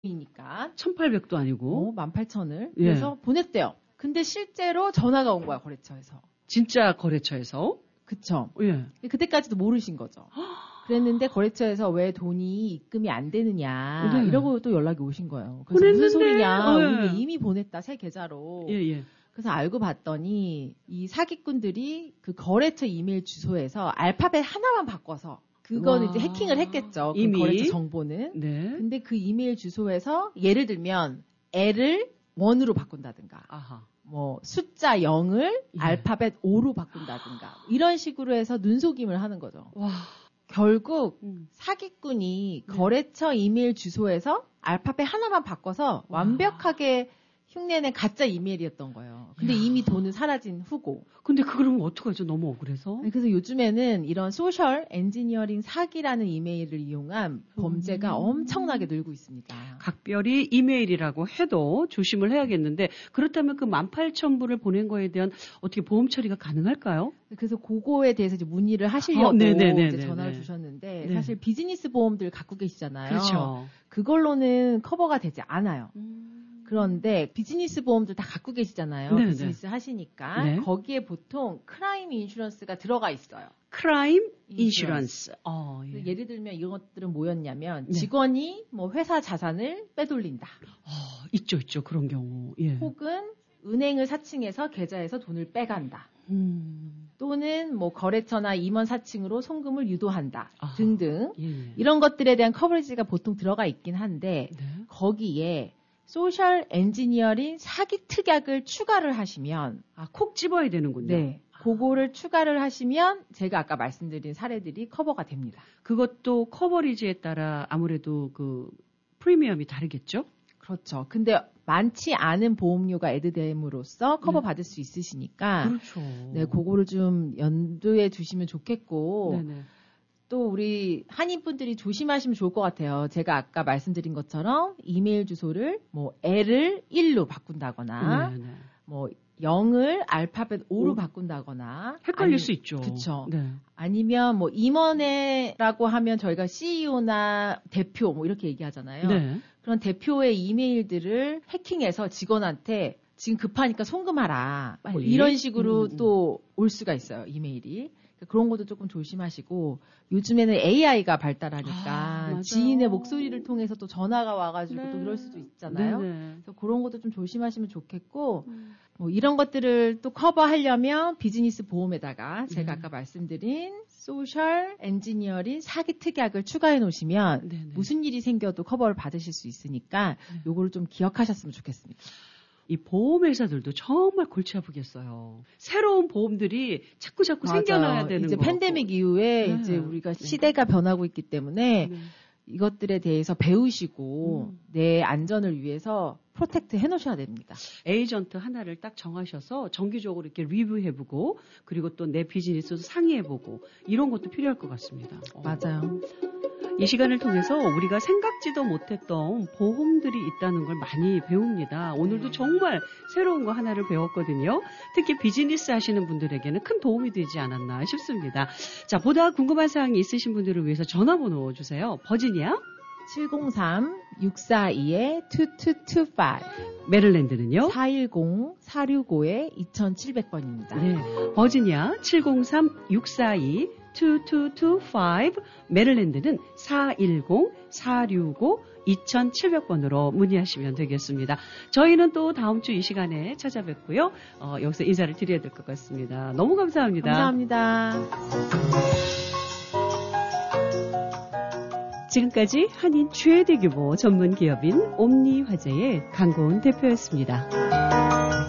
이니까 1800도 아니고 18,000을 그래서 보냈대요. 근데 실제로 전화가 온 거야, 거래처에서. 진짜 거래처에서? 그쵸. 예. 그때까지도 모르신 거죠. 그랬는데 거래처에서 왜 돈이 입금이 안 되느냐 이러고 또 연락이 오신 거예요. 그래서 보냈는데? 무슨 소리냐. 우리 이미 보냈다, 새 계좌로. 예. 그래서 알고 봤더니 이 사기꾼들이 그 거래처 이메일 주소에서 알파벳 하나만 바꿔서 그거는 이제 해킹을 했겠죠. 그 거래처 정보는. 네. 근데 그 이메일 주소에서 예를 들면 L을 1으로 바꾼다든가. 아하. 뭐 숫자 0을 알파벳 5로 바꾼다든가. 이런 식으로 해서 눈속임을 하는 거죠. 와. 결국 사기꾼이 거래처 이메일 주소에서 알파벳 하나만 바꿔서 완벽하게 흉내낸 가짜 이메일이었던 거예요. 근데 이미 돈은 사라진 후고. 근데 그러면 어떡하죠? 너무 억울해서. 그래서 요즘에는 이런 소셜 엔지니어링 사기라는 이메일을 이용한 범죄가 엄청나게 늘고 있습니다. 각별히 이메일이라고 해도 조심을 해야겠는데 그렇다면 그 18,000불을 보낸 거에 대한 어떻게 보험 처리가 가능할까요? 그래서 그거에 대해서 이제 문의를 하시려고 이제 전화를 주셨는데 사실 비즈니스 보험들 갖고 계시잖아요. 그렇죠. 그걸로는 커버가 되지 않아요. 그런데 비즈니스 보험들 다 갖고 계시잖아요. 비즈니스 하시니까 거기에 보통 크라임 인슈런스가 들어가 있어요. 크라임 인슈런스. 예. 예를 들면 이런 것들은 뭐였냐면 직원이 뭐 회사 자산을 빼돌린다. 있죠. 그런 경우. 예. 혹은 은행을 사칭해서 계좌에서 돈을 빼간다. 또는 뭐 거래처나 임원 사칭으로 송금을 유도한다. 등등. 이런 것들에 대한 커버리지가 보통 들어가 있긴 한데 거기에 소셜 엔지니어링 사기 특약을 추가를 하시면 콕 집어야 되는군요. 네. 그거를 추가를 하시면 제가 아까 말씀드린 사례들이 커버가 됩니다. 그것도 커버리지에 따라 아무래도 그 프리미엄이 다르겠죠? 그렇죠. 근데 많지 않은 보험료가 애드됨으로써 커버 받을 수 있으시니까 그렇죠. 네, 그거를 좀 염두에 두시면 좋겠고 또 우리 한인분들이 조심하시면 좋을 것 같아요. 제가 아까 말씀드린 것처럼 이메일 주소를 뭐 L을 1로 바꾼다거나 뭐 0을 알파벳 5로 바꾼다거나 헷갈릴 수 있죠. 그렇죠. 아니면 뭐 임원회라고 하면 저희가 CEO나 대표 뭐 이렇게 얘기하잖아요. 그런 대표의 이메일들을 해킹해서 직원한테 지금 급하니까 송금하라. 뭐 이런 식으로 또 올 수가 있어요. 이메일이. 그런 것도 조금 조심하시고 요즘에는 AI가 발달하니까 지인의 목소리를 통해서 또 전화가 와가지고 또 그럴 수도 있잖아요. 그래서 그런 것도 좀 조심하시면 좋겠고 뭐 이런 것들을 또 커버하려면 비즈니스 보험에다가 제가 아까 말씀드린 소셜 엔지니어링 사기 특약을 추가해 놓으시면 무슨 일이 생겨도 커버를 받으실 수 있으니까 요거를 좀 기억하셨으면 좋겠습니다. 이 보험회사들도 정말 골치 아프겠어요. 새로운 보험들이 자꾸 생겨나야 되는 이제 거. 팬데믹 이후에 이제 우리가 시대가 변하고 있기 때문에 이것들에 대해서 배우시고 내 안전을 위해서 프로텍트 해놓으셔야 됩니다. 에이전트 하나를 딱 정하셔서 정기적으로 이렇게 리뷰해보고 그리고 또 내 비즈니스도 상의해보고 이런 것도 필요할 것 같습니다. 맞아요. 이 시간을 통해서 우리가 생각지도 못했던 보험들이 있다는 걸 많이 배웁니다. 오늘도 정말 새로운 거 하나를 배웠거든요. 특히 비즈니스 하시는 분들에게는 큰 도움이 되지 않았나 싶습니다. 자, 보다 궁금한 사항이 있으신 분들을 위해서 전화번호 주세요. 버지니아 703-642-2225 메릴랜드는요? 410-465-2700번입니다. 네, 버지니아 703-642-2225 메릴랜드는 410-465-2700번으로 문의하시면 되겠습니다. 저희는 또 다음 주 이 시간에 찾아뵙고요. 여기서 인사를 드려야 될 것 같습니다. 너무 감사합니다. 감사합니다. 지금까지 한인 최대규모 전문 기업인 옴니화재의 강고은 대표였습니다.